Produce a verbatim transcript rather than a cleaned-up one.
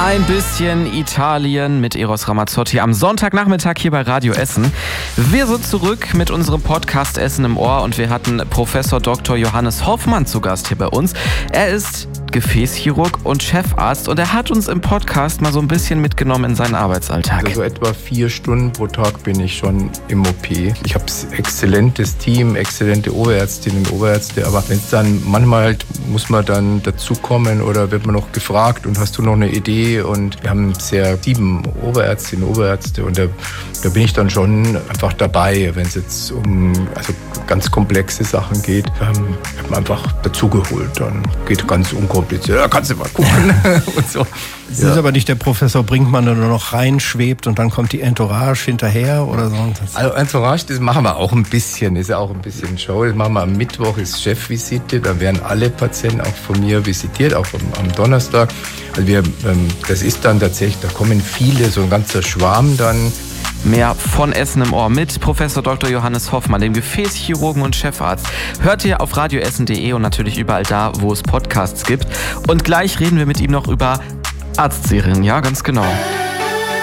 Ein bisschen Italien mit Eros Ramazzotti am Sonntagnachmittag hier bei Radio Essen. Wir sind zurück mit unserem Podcast Essen im Ohr und wir hatten Professor Doktor Johannes Hoffmann zu Gast hier bei uns. Er ist Gefäßchirurg und Chefarzt und er hat uns im Podcast mal so ein bisschen mitgenommen in seinen Arbeitsalltag. Also etwa vier Stunden pro Tag bin ich schon im O P. Ich habe ein exzellentes Team, exzellente Oberärztinnen und Oberärzte, aber wenn es dann manchmal halt, muss man dann dazukommen oder wird man noch gefragt und hast du noch eine Idee, und wir haben sehr sieben Oberärztinnen und Oberärzte und da, da bin ich dann schon einfach dabei, wenn es jetzt um also ganz komplexe Sachen geht, ähm, wird man einfach dazugeholt, dann geht ganz unkompliziert. Ja, kannst du mal gucken und so. Es ist ja. aber nicht der Professor Brinkmann, der nur noch reinschwebt und dann kommt die Entourage hinterher oder so. Also Entourage, das machen wir auch ein bisschen, ist ja auch ein bisschen Show. Das machen wir am Mittwoch, ist Chefvisite, da werden alle Patienten auch von mir visitiert, auch am, am Donnerstag. Also wir, ähm, das ist dann tatsächlich, da kommen viele, so ein ganzer Schwarm dann. Mehr von Essen im Ohr mit Professor Doktor Johannes Hoffmann, dem Gefäßchirurgen und Chefarzt. Hört ihr auf radioessen punkt de und natürlich überall da, wo es Podcasts gibt. Und gleich reden wir mit ihm noch über Arztserien, ja, ganz genau.